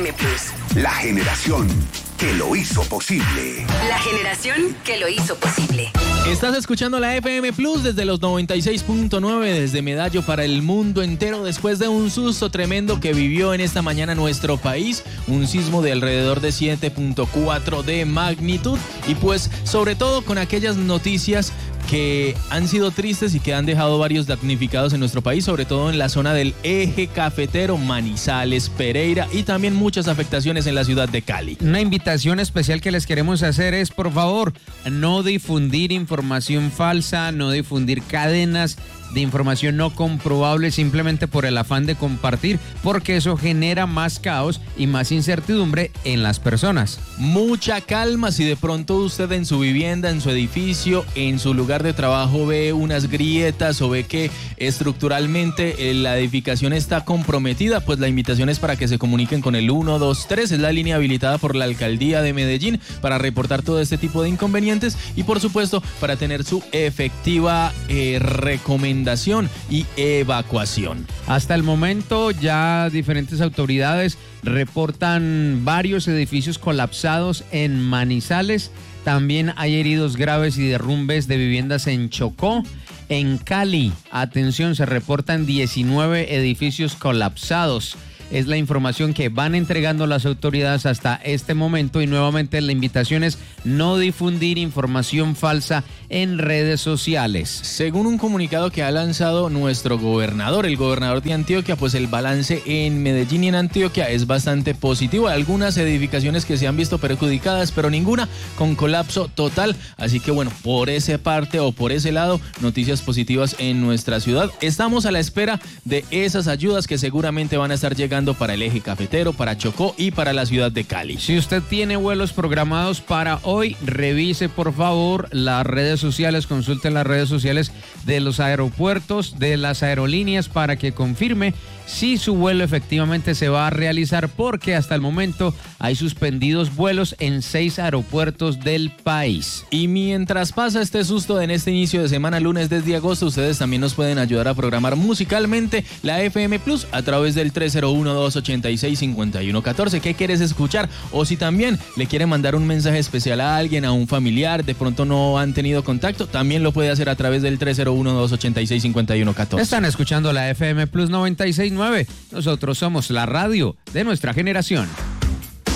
FM Plus. La generación que lo hizo posible. La generación que lo hizo posible. Estás escuchando la FM Plus desde los 96.9 desde Medallo para el mundo entero después de un susto tremendo que vivió en esta mañana nuestro país, un sismo de alrededor de 7.4 de magnitud y pues sobre todo con aquellas noticias que han sido tristes y que han dejado varios damnificados en nuestro país, sobre todo en la zona del eje cafetero, Manizales, Pereira y también muchas afectaciones en la ciudad de Cali. Una invitación especial que les queremos hacer es, por favor, no difundir información falsa, no difundir cadenas de información no comprobable simplemente por el afán de compartir, porque eso genera más caos y más incertidumbre en las personas. Mucha calma si de pronto usted en su vivienda, en su edificio, en su lugar de trabajo ve unas grietas o ve que estructuralmente la edificación está comprometida, pues la invitación es para que se comuniquen con el 123, es la línea habilitada por la Alcaldía de Medellín para reportar todo este tipo de inconvenientes y por supuesto para tener su efectiva recomendación y evacuación. Hasta el momento ya diferentes autoridades reportan varios edificios colapsados en Manizales. También hay heridos graves y derrumbes de viviendas en Chocó. En Cali, atención, se reportan 19 edificios colapsados. Es la información que van entregando las autoridades hasta este momento y nuevamente la invitación es no difundir información falsa en redes sociales. Según un comunicado que ha lanzado nuestro gobernador, el gobernador de Antioquia, pues el balance en Medellín y en Antioquia es bastante positivo. Hay algunas edificaciones que se han visto perjudicadas, pero ninguna con colapso total. Así que bueno, por esa parte o por ese lado, noticias positivas en nuestra ciudad. Estamos a la espera de esas ayudas que seguramente van a estar llegando para el eje cafetero, para Chocó y para la ciudad de Cali. Si usted tiene vuelos programados para hoy, revise por favor las redes sociales, consulte las redes sociales de los aeropuertos, de las aerolíneas para que confirme si su vuelo efectivamente se va a realizar, porque hasta el momento hay suspendidos vuelos en 6 aeropuertos del país. Y mientras pasa este susto en este inicio de semana, lunes 10 de agosto, ustedes también nos pueden ayudar a programar musicalmente la FM Plus a través del 301-286-5114. ¿Qué quieres escuchar? O si también le quiere mandar un mensaje especial a alguien, a un familiar, de pronto no han tenido contacto, también lo puede hacer a través del 301-286-5114. Están escuchando la FM Plus 96.9. Nosotros somos la radio de nuestra generación.